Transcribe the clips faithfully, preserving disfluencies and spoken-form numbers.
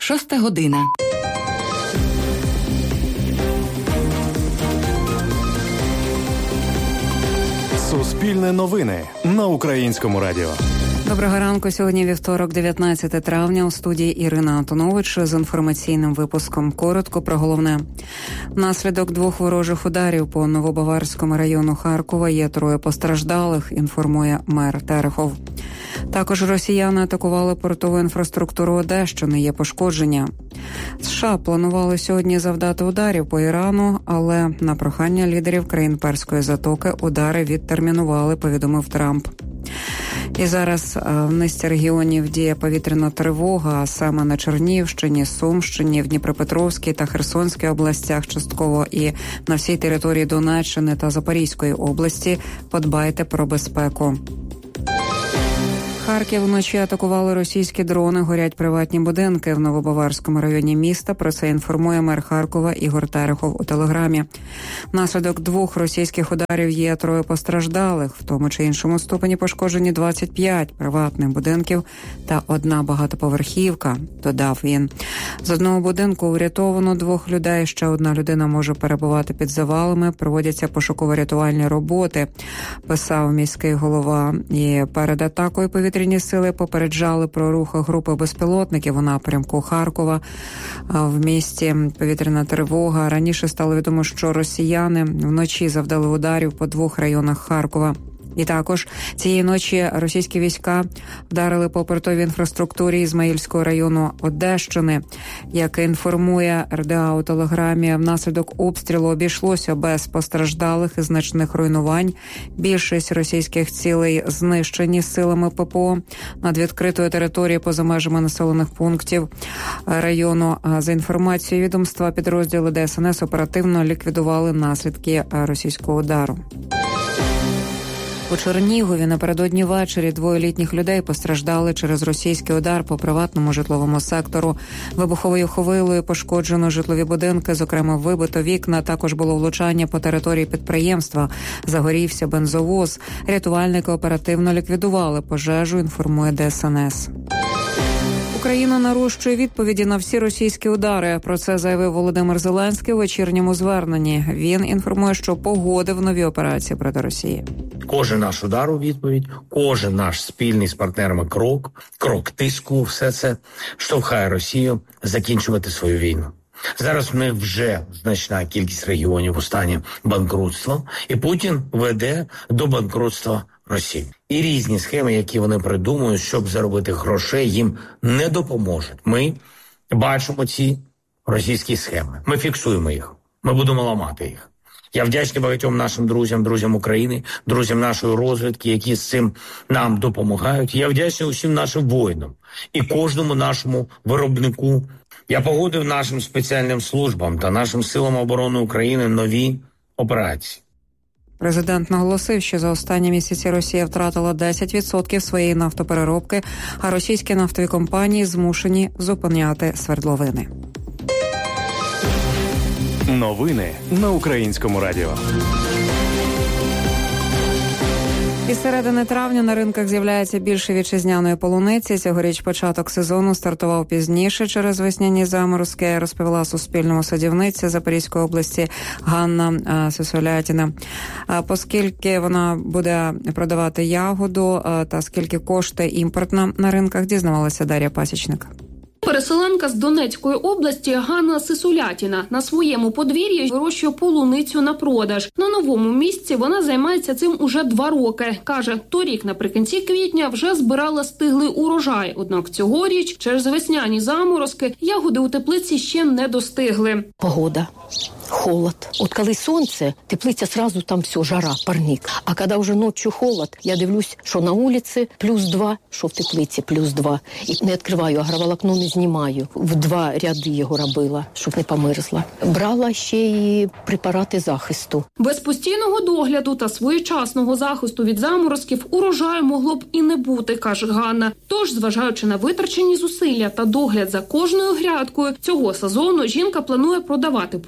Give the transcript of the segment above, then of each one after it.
Шоста година. Суспільне новини на Українському радіо. Доброго ранку. Сьогодні вівторок, дев'ятнадцяте травня. У студії Ірина Антонович з інформаційним випуском. Коротко про головне. Внаслідок двох ворожих ударів по Новобаварському району Харкова є троє постраждалих, інформує мер Терехов. Також росіяни атакували портову інфраструктуру Одещини, є пошкодження. США планували сьогодні завдати ударів по Ірану, але на прохання лідерів країн Перської затоки удари відтермінували, повідомив Трамп. І зараз в низці регіонів діє повітряна тривога, а саме на Чернігівщині, Сумщині, в Дніпропетровській та Херсонській областях частково і на всій території Донеччини та Запорізької області. Подбайте про безпеку. Харків вночі атакували російські дрони, горять приватні будинки в Новобаварському районі міста. Про це інформує мер Харкова Ігор Терехов у телеграмі. Внаслідок двох російських ударів є троє постраждалих, в тому чи іншому ступені пошкоджені двадцять п'ять приватних будинків та одна багатоповерхівка, додав він. З одного будинку врятовано двох людей, ще одна людина може перебувати під завалами, проводяться пошуково-рятувальні роботи, писав міський голова. І перед атакою повітря Повітряні сили попереджали про рух групи безпілотників у напрямку Харкова. В місті повітряна тривога. Раніше стало відомо, що росіяни вночі завдали ударів по двох районах Харкова. І також цієї ночі російські війська вдарили по портовій інфраструктурі Ізмаїльського району Одещини. Як інформує ер де а у телеграмі, внаслідок обстрілу обійшлося без постраждалих і значних руйнувань. Більшість російських цілей знищені силами пе пе о над відкритою територією поза межами населених пунктів району. За інформацією відомства, підрозділи де ес ен ес оперативно ліквідували наслідки російського удару. У Чернігові напередодні ввечері двоє літніх людей постраждали через російський удар по приватному житловому сектору. Вибуховою хвилею пошкоджено житлові будинки, зокрема вибито вікна. Також було влучання по території підприємства. Загорівся бензовоз. Рятувальники оперативно ліквідували пожежу, інформує де ес ен ес. Україна нарощує відповіді на всі російські удари. Про це заявив Володимир Зеленський у вечірньому зверненні. Він інформує, що погодив нові операції проти Росії. Кожен наш удар у відповідь, кожен наш спільний з партнерами крок, крок тиску, все це штовхає Росію закінчувати свою війну. Зараз в них вже значна кількість регіонів у стані банкрутства, і Путін веде до банкрутства Росії. І різні схеми, які вони придумують, щоб заробити грошей, їм не допоможуть. Ми бачимо ці російські схеми. Ми фіксуємо їх. Ми будемо ламати їх. Я вдячний багатьом нашим друзям, друзям України, друзям нашої розвідки, які з цим нам допомагають. Я вдячний усім нашим воїнам і кожному нашому виробнику. Я погодив нашим спеціальним службам та нашим силам оборони України нові операції. Президент наголосив, що за останні місяці Росія втратила десять відсотків своєї нафтопереробки, а російські нафтові компанії змушені зупиняти свердловини. Новини на Українському радіо. Із середини травня на ринках з'являється більше вітчизняної полуниці. Цьогоріч початок сезону стартував пізніше через весняні заморозки, розповіла Суспільному садівниця Запорізької області Ганна Сисолятіна. Оскільки вона буде продавати ягоду та скільки коштує імпортна на ринках, дізнавалася Дар'я Пасічник. Переселенка з Донецької області Ганна Сисолятіна на своєму подвір'ї вирощує полуницю на продаж. На новому місці вона займається цим уже два роки. Каже, торік наприкінці квітня вже збирала стиглий урожай. Однак цьогоріч через весняні заморозки ягоди у теплиці ще не достигли. Погода. Холод. От коли сонце, теплиця сразу там все, жара, парник. А коли вже ночью холод, я дивлюсь, що на вулиці плюс два, що в теплиці плюс два. І не відкриваю, агроволокно не знімаю. В два ряди його робила, щоб не померзла. Брала ще і препарати захисту. Без постійного догляду та своєчасного захисту від заморозків урожаю могло б і не бути, каже Ганна. Тож, зважаючи на витрачені зусилля та догляд за кожною грядкою, цього сезону жінка планує продавати полуницю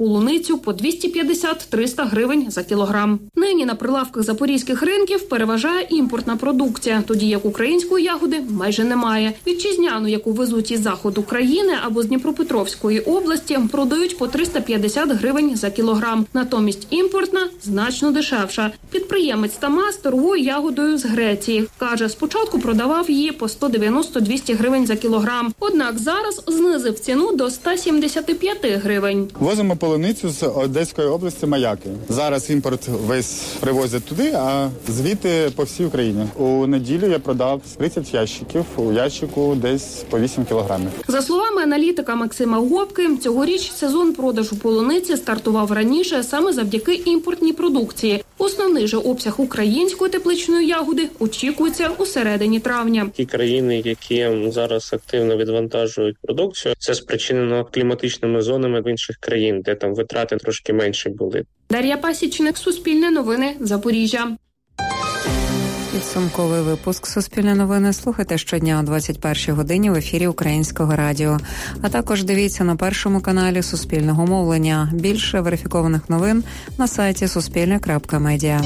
полуницю по двісті п'ятдесят - триста гривень за кілограм. Нині на прилавках запорізьких ринків переважає імпортна продукція, тоді як української ягоди майже немає. Вітчизняну, яку везуть із заходу країни або з Дніпропетровської області, продають по триста п'ятдесят гривень за кілограм. Натомість імпортна значно дешевша. Підприємець Тамас торгує ягодою з Греції. Каже, спочатку продавав її по сто дев'яносто - двісті гривень за кілограм. Однак зараз знизив ціну до ста сімдесяти п'яти гривень. Возимо полуницю з Одеської області Маяки. Зараз імпорт весь привозять туди, а звідти по всій Україні. У неділю я продав тридцять ящиків, у ящику десь по вісім кілограмів. За словами аналітика Максима Гопки, цьогоріч сезон продажу полуниці стартував раніше саме завдяки імпортній продукції. Основний же обсяг української тепличної ягоди очікується у середині травня. Ті країни, які зараз активно відвантажують продукцію, це спричинено кліматичними зонами в інших країн, де там витрати трошки менші були. Дар'я Пасічник, Суспільне новини, Запоріжжя. Підсумковий випуск «Суспільне новини» слухайте щодня о двадцять першій годині в ефірі Українського радіо. А також дивіться на першому каналі Суспільного мовлення. Більше верифікованих новин на сайті суспільне крапка медіа.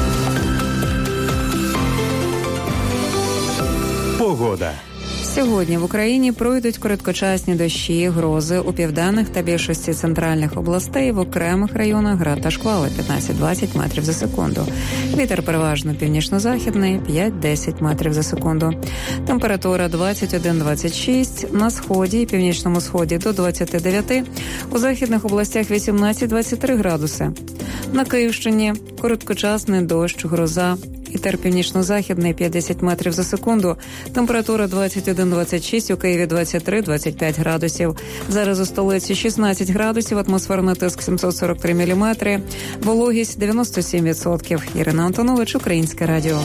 Погода. Сьогодні в Україні пройдуть короткочасні дощі, грози у південних та більшості центральних областей, в окремих районах град та шквали п'ятнадцять - двадцять метрів за секунду. Вітер переважно північно-західний п'ять - десять метрів за секунду. Температура двадцять один - двадцять шість, на сході і північному сході до двадцяти дев'яти, у західних областях вісімнадцять - двадцять три градуси. На Київщині короткочасний дощ, гроза. Вітер північно-західний п'ять - десять метрів за секунду. Температура двадцять один - двадцять шість, у Києві двадцять три - двадцять п'ять градусів. Зараз у столиці шістнадцять градусів, атмосферний тиск сімсот сорок три міліметри, вологість дев'яносто сім відсотків. Ірина Антонович, Українське радіо.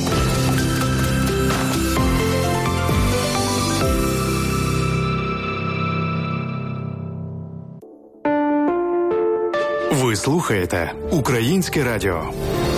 Ви слухаєте Українське радіо.